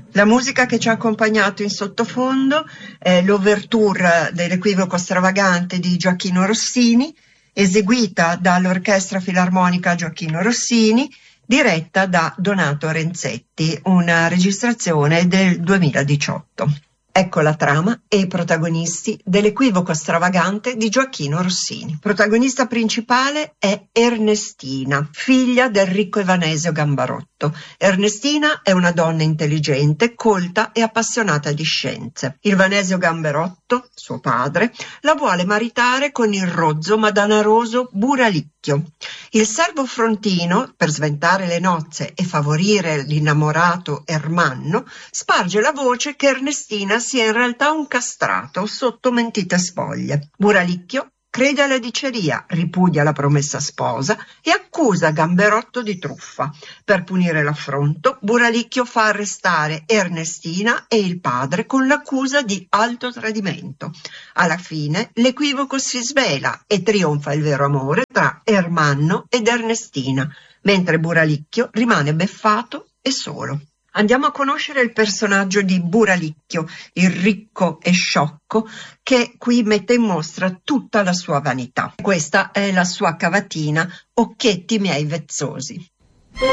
La musica che ci ha accompagnato in sottofondo è l'ouverture dell'Equivoco stravagante di Gioachino Rossini, eseguita dall'Orchestra Filarmonica Gioachino Rossini, diretta da Donato Renzetti, una registrazione del 2018. Ecco la trama e i protagonisti dell'Equivoco stravagante di Gioachino Rossini. Protagonista principale è Ernestina, figlia del ricco Evanesio Gambarotto. Ernestina è una donna intelligente, colta e appassionata di scienze. Il Vanesio Gambarotto, suo padre, la vuole maritare con il rozzo ma danaroso Buralicchio. Il servo Frontino, per sventare le nozze e favorire l'innamorato Ermanno, sparge la voce che Ernestina sia in realtà un castrato sotto mentite spoglie. Buralicchio crede alla diceria, ripudia la promessa sposa e accusa Gamberotto di truffa. Per punire l'affronto, Buralicchio fa arrestare Ernestina e il padre con l'accusa di alto tradimento. Alla fine l'equivoco si svela e trionfa il vero amore tra Ermanno ed Ernestina, mentre Buralicchio rimane beffato e solo. Andiamo a conoscere il personaggio di Buralicchio, il ricco e sciocco, che qui mette in mostra tutta la sua vanità. Questa è la sua cavatina "Occhietti miei vezzosi".